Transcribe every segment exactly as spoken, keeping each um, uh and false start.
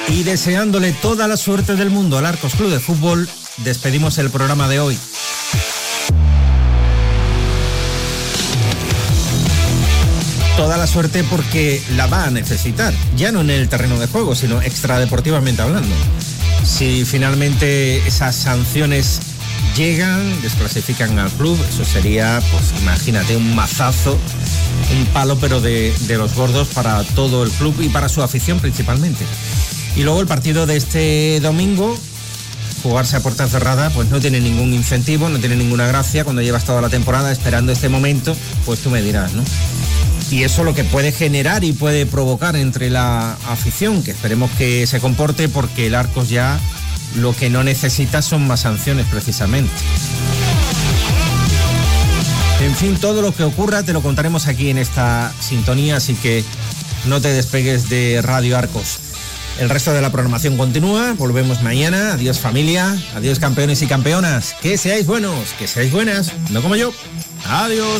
Y deseándole toda la suerte del mundo al Arcos Club de Fútbol, despedimos el programa de hoy. Toda la suerte porque la va a necesitar, ya no en el terreno de juego, sino extradeportivamente hablando. Si finalmente esas sanciones llegan, desclasifican al club, eso sería, pues imagínate, un mazazo, un palo, pero de, de los gordos para todo el club y para su afición principalmente. Y luego el partido de este domingo, jugarse a puerta cerrada, pues no tiene ningún incentivo, no tiene ninguna gracia. Cuando llevas toda la temporada esperando este momento, pues tú me dirás, ¿no? Y eso lo que puede generar y puede provocar entre la afición, que esperemos que se comporte, porque el Arcos ya lo que no necesita son más sanciones precisamente. En fin, todo lo que ocurra te lo contaremos aquí en esta sintonía, así que no te despegues de Radio Arcos. El resto de la programación continúa, volvemos mañana. Adiós familia, adiós campeones y campeonas. Que seáis buenos, que seáis buenas, no como yo. Adiós.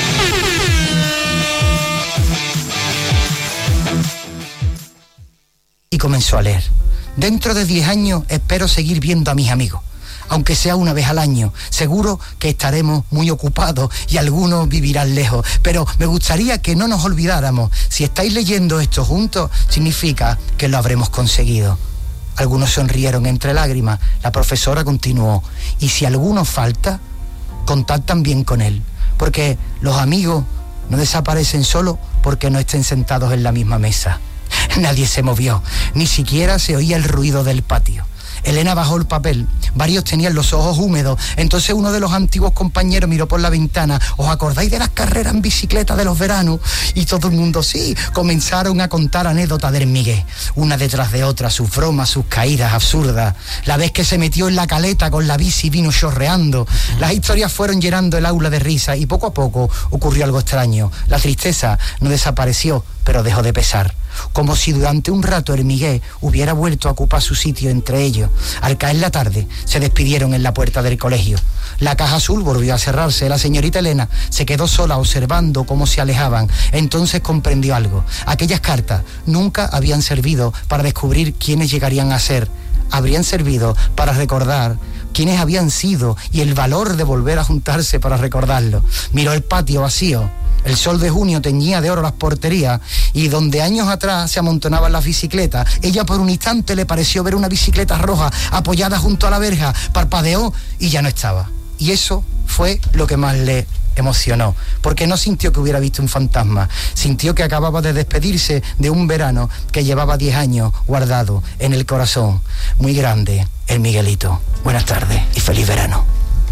Y comenzó a leer. Dentro de diez años espero seguir viendo a mis amigos, aunque sea una vez al año. Seguro que estaremos muy ocupados y algunos vivirán lejos, pero me gustaría que no nos olvidáramos. Si estáis leyendo esto juntos, significa que lo habremos conseguido. Algunos sonrieron entre lágrimas. La profesora continuó. Y si alguno falta, contad también con él, porque los amigos no desaparecen solo porque no estén sentados en la misma mesa. Nadie se movió, ni siquiera se oía el ruido del patio. Elena bajó el papel, varios tenían los ojos húmedos, entonces uno de los antiguos compañeros miró por la ventana. ¿Os acordáis de las carreras en bicicleta de los veranos? Y todo el mundo sí, comenzaron a contar anécdotas del Miguel, una detrás de otra, sus bromas, sus caídas absurdas, la vez que se metió en la caleta con la bici y vino chorreando. Las historias fueron llenando el aula de risa y poco a poco ocurrió algo extraño. La tristeza no desapareció, pero dejó de pesar, como si durante un rato el Miguel hubiera vuelto a ocupar su sitio entre ellos. Al caer la tarde, se despidieron en la puerta del colegio. La caja azul volvió a cerrarse. La señorita Elena se quedó sola observando cómo se alejaban. Entonces comprendió algo. Aquellas cartas nunca habían servido para descubrir quiénes llegarían a ser. Habrían servido para recordar quiénes habían sido y el valor de volver a juntarse para recordarlo. Miró el patio vacío. El sol de junio teñía de oro las porterías y donde años atrás se amontonaban las bicicletas, ella por un instante le pareció ver una bicicleta roja apoyada junto a la verja, parpadeó y ya no estaba. Y eso fue lo que más le emocionó, porque no sintió que hubiera visto un fantasma, sintió que acababa de despedirse de un verano que llevaba diez años guardado en el corazón. Muy grande, el Miguelito. Buenas tardes y feliz verano.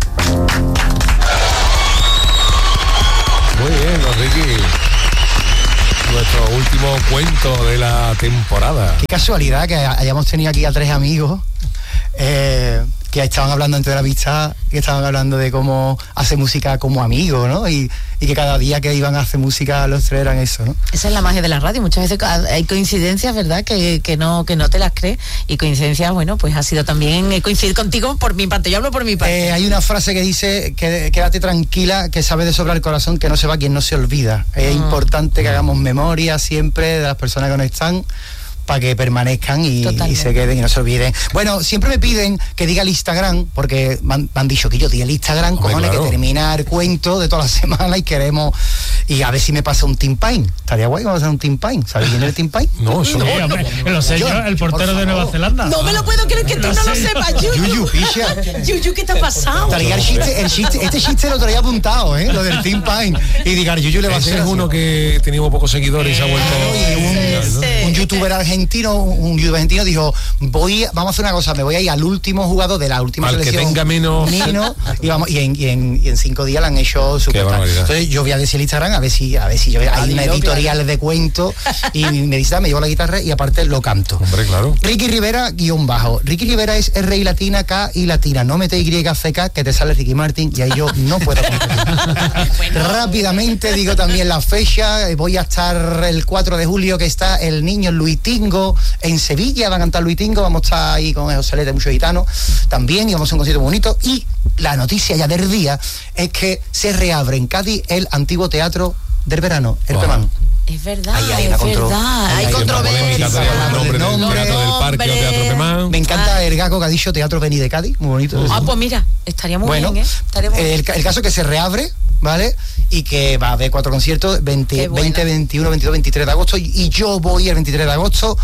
Muy bien, Ricky. Nuestro último cuento de la temporada. Qué casualidad que hayamos tenido aquí a tres amigos eh, que estaban hablando entre la amistad, que estaban hablando de cómo hacer música como amigos, ¿no? Y, y que cada día que iban a hacer música los tres eran eso, ¿no? Esa es la magia de la radio. Muchas veces hay coincidencias, ¿verdad? Que, que no que no te las crees. Y coincidencias, bueno, pues ha sido también coincidir contigo por mi parte. Yo hablo por mi parte. Eh, hay una frase que dice que quédate tranquila, que sabe de sobra el corazón, que no se va quien no se olvida. Es mm. importante que hagamos memoria siempre de las personas que no están, para que permanezcan y, y se queden y no se olviden. Bueno, siempre me piden que diga el Instagram, porque me han, me han dicho que yo diga el Instagram, Hombre, cojones, claro. que termina el cuento de toda la semana y queremos, y a ver si me pasa un Team Pine. Estaría guay, vamos a hacer un Team Pine. ¿Sabes quién es el Team Pine? No, eso no. Sí, hombre, lo sé yo, el portero de Nueva Zelanda. No me lo puedo creer que tú no lo sepas, Yuyu. Yuyu, picha. Yuyu, ¿qué te ha pasado? Traía el chiste, el chiste, este chiste lo traía apuntado, ¿eh? Lo del Team Pine. Y diga, Yuyu le va a Ese hacer es así. uno que teníamos pocos seguidores y se ha vuelto... Y un, Sí, sí. un youtuber argentino, un youtuber argentino dijo, voy, vamos a hacer una cosa, me voy a ir al último jugador de la última Al que selección. tenga menos- Menos, y, vamos, y, en, y, en, y en cinco días la han hecho súper. barbaridad. Entonces yo voy a decir el Instagram a ver si, a ver si yo, hay una editorial de cuentos y me dice, me llevo la guitarra y aparte lo canto. Hombre, claro. Ricky Rivera, guión bajo. Ricky Rivera es R y latina, K y latina. No mete Y, C, K, que te sale Ricky Martin y ahí yo no puedo competir. Rápidamente digo también la fecha. Voy a estar el cuatro de julio, que está el niño Luitingo en Sevilla. Van a cantar Luitingo. Vamos a estar ahí con José Lete, muchos gitanos también, y vamos a hacer un concierto bonito. Y la noticia ya del día es que se reabre en Cádiz el antiguo teatro del verano, el Wow. Pemán. Es verdad, Ahí hay es una contro- verdad. ahí Hay hay una controversia. polémica, tenemos el nombre del nombre, Teatro del nombre, Parque o Teatro Pemán. Me encanta ah. el gago que ha dicho Teatro Beni de Cádiz, muy bonito. Ah, pues mira, estaría muy bueno, bien, ¿eh? Estaría muy el, bien. el caso es que se reabre, ¿vale? Y que va a haber cuatro conciertos, veinte, veinte, veintiuno, veintidós, veintitrés de agosto, y, y yo voy el veintitrés de agosto,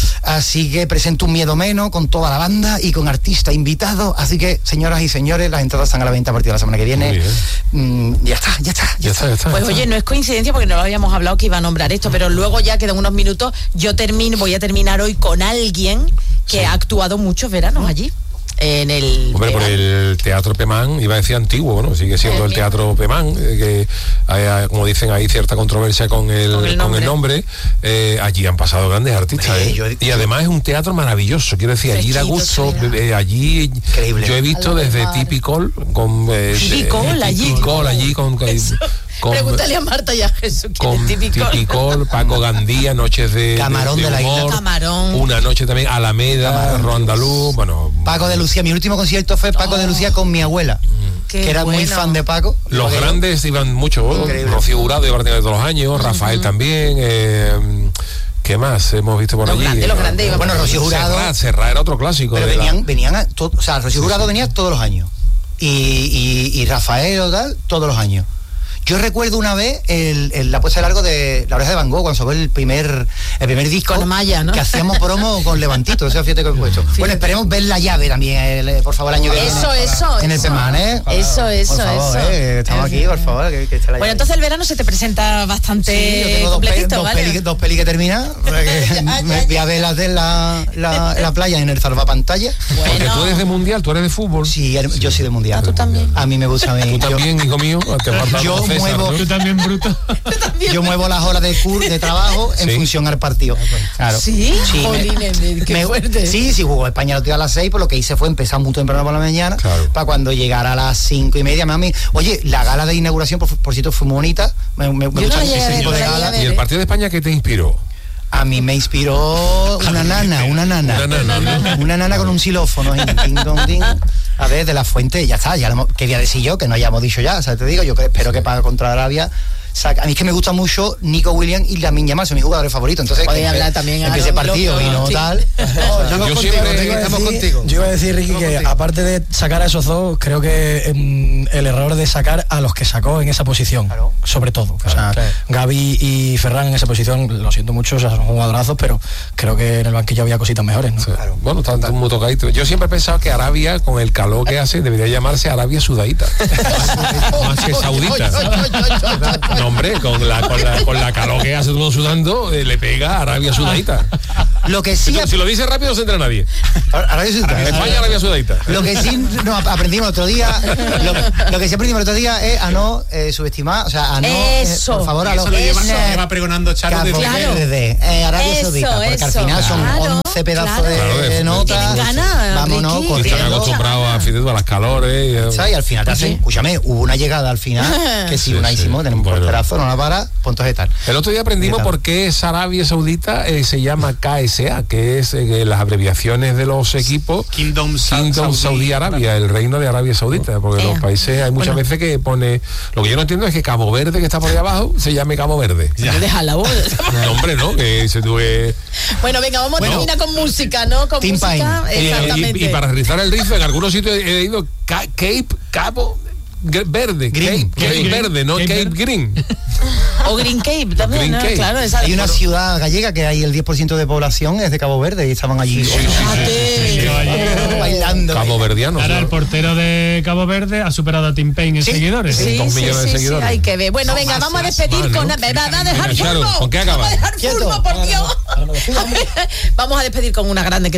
así que presento Un Miedo Menos con toda la banda y con artistas invitados, así que, señoras y señores, las entradas están a la venta a partir de la semana que viene. Mm, ya está, ya está, ya, ya está, ya está. Pues ya oye, está. no es coincidencia porque no lo habíamos hablado que iba a nombrar esto, pero luego ya quedan unos minutos, yo termino, voy a terminar hoy con alguien que sí. ha actuado muchos veranos allí. En el Hombre, por el Teatro Pemán, iba a decir antiguo, bueno, sigue siendo el, el Teatro Pemán, eh, que hay, como dicen, hay cierta controversia con el, con el nombre, con el nombre. Eh, allí han pasado grandes artistas, eh, yo, y además es un teatro maravilloso, quiero decir, allí da gusto, eh, allí increíble. Yo he visto desde Tipicol con eh, Tipicol allí, Tipicol allí con, con Con, Pregúntale a Marta y a Jesús. Con Tipicol, Paco Gandía, Noches de Camarón de, de, de la humor, Isla. Camarón. Una noche también, Alameda, Roandalú, bueno. Paco de Lucía, mi último concierto fue Paco oh. de Lucía con mi abuela, mm. que era bueno. muy fan de Paco. Los grandes iban mucho, Rocío Jurado iba de todos los años, uh-huh. Rafael también, eh, ¿qué más hemos visto por los allí? Grandes, los grandes bueno, Rocío Jurado. Serrat, Serrat era otro clásico. Pero venían, la... venían a to, o sea, Rocío Jurado sí, venía todos los años. Y, y, y Rafael o tal, todos los años. Yo recuerdo una vez el, el, la puesta de largo de La Oreja de Van Gogh, cuando salió el primer el primer disco con Maya, ¿no? Que hacíamos promo con Levantito, o sea, fíjate que he puesto. Sí. Bueno, esperemos ver La Llave también, el, por favor, el año que viene. Eso, eso, en el Pemán, ¿eh? Eso, eso, por favor, eso. Eh, estamos aquí, por favor, que, que esté la Bueno, entonces el verano se te presenta bastante sí, yo tengo completito, dos, pe ¿vale? dos, peli, dos peli que terminan, me voy a ver las de la, la, la playa en el salvapantalla. Bueno. Porque tú eres de mundial, tú eres de fútbol. Sí, yo soy de mundial. Ah, tú también. A mí me gusta a mí. Tú también, hijo mío, te falta yo César, muevo, ¿no? Tú también, bruto. Yo muevo las horas de cur, de trabajo en sí. función al partido. Claro. ¿Sí? Sí, Jolines, me, qué me, fuerte. Sí, sí, jugó España el otro día a las seis, pues lo que hice fue empezar muy temprano por la mañana, claro. para cuando llegara a las cinco y media, mami. Oye, la gala de inauguración, por, por cierto, fue muy bonita. Me, me, me gusta no ese tipo de gala. ¿Y el partido de España qué te inspiró? A mí me inspiró una nana, una nana. Una nana, una nana con un xilófono. A ver, de la Fuente, ya está, ya lo quería decir yo, que no hayamos dicho ya, o sea, te digo, yo espero que para contra Arabia. A mí es que me gusta mucho Nico Williams y Lamine Yamal, son mis jugadores favoritos. Entonces, que hablar también empiece partido y no sí. tal. No, yo contigo, siempre estamos contigo. Yo iba a decir, Ricky, que contigo. Aparte de sacar a esos dos, creo que mm, el error de sacar a los que sacó en esa posición, claro. sobre todo. Claro, o sea, claro. Gavi y Ferran en esa posición, lo siento mucho, o sea, son jugadorazos, pero creo que en el banquillo había cositas mejores, ¿no? Sí. Claro. Bueno, están muy tocaditos. Yo siempre he pensado que Arabia, con el calor que hace, debería llamarse Arabia Sudaita. Más que Saudita. No, hombre, con la Con la, con la calor que hace todo el mundo sudando, eh, le pega a Arabia Saudita. Lo que sí. Entonces, si lo dice rápido, no se entra nadie. Arabia Saudita. En España, Arabia Saudita. Lo que sí no, aprendimos el otro día, lo, lo que sí aprendimos el otro día es a no eh, subestimar, o sea, a no. Eso. Eh, por favor, a eso lo lo lleva, eso. lleva pregonando Charo de claro. eh, Arabia eso, Saudita, porque eso. al final son claro, once pedazos claro. de, claro, de notas. Gana, vámonos Ricky. corriendo. Están acostumbrados a, a las calores. Y, y al final te hacen, escúchame, hubo una llegada al final que sí, sí una hicimos, sí. tenemos un bueno. porterazo, no la para, puntos de tal. El otro día aprendimos por qué es Arabia Saudita eh, se llama K S A, que es eh, las abreviaciones de los equipos Kingdom, Kingdom Saudi Arabia, el reino de Arabia Saudita, porque eh. los países hay muchas bueno. veces que pone, lo que yo no entiendo es que Cabo Verde, que está por ahí abajo, se llame Cabo Verde. Deja la voz. No, hombre, no, que se tuve. Bueno, venga, vamos bueno. a terminar con música, ¿no? Con Team música. Pine. Exactamente. Y, y, y para rizar el rizo, en algunos sitios he ido Cape, Cabo Verde, Green. Cape, Cape Verde, no Cape, Cape Green. O Green Cape también, Green ¿no? Cape. Claro, esa hay una ciudad gallega que hay el diez por ciento de población es de Cabo Verde y estaban allí. Sí, sí, sí, sí, sí, sí. Bailando. Cabo Verdiano. Ahora el portero de Cabo Verde ha superado a Tim Payne en sí, seguidores. Sí, dos sí, millones sí, de sí, seguidores. hay que ver. Bueno, No, venga, más, vamos a más, despedir más, con... ¿no? Va a dejar Claro, Furbo. ¿con qué Vamos acaba? a dejar Furbo, por Dios. Vamos a despedir con una grande que